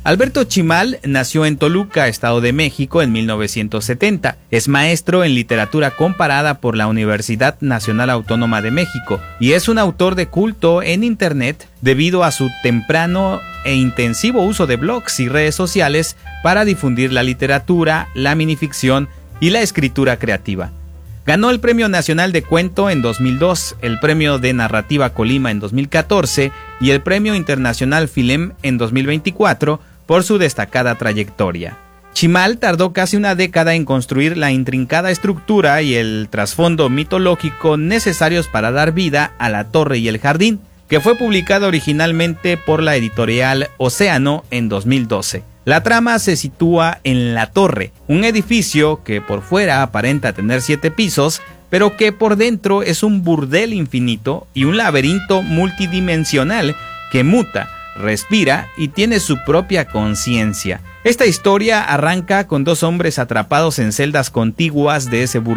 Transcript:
Alberto Chimal nació en Toluca, Estado de México, en 1970. Es maestro en literatura comparada por la Universidad Nacional Autónoma de México y es un autor de culto en Internet debido a su temprano e intensivo uso de blogs y redes sociales para difundir la literatura, la minificción y la escritura creativa. Ganó el Premio Nacional de Cuento en 2002, el Premio de Narrativa Colima en 2014 y el Premio Internacional Filem en 2024 por su destacada trayectoria. Chimal tardó casi una década en construir la intrincada estructura y el trasfondo mitológico necesarios para dar vida a La Torre y el Jardín, que fue publicado originalmente por la editorial Océano en 2012. La trama se sitúa en La Torre, un edificio que por fuera aparenta tener 7 pisos, pero que por dentro es un burdel infinito y un laberinto multidimensional que muta, respira y tiene su propia conciencia. Esta historia arranca con 2 hombres atrapados en celdas contiguas de ese burdel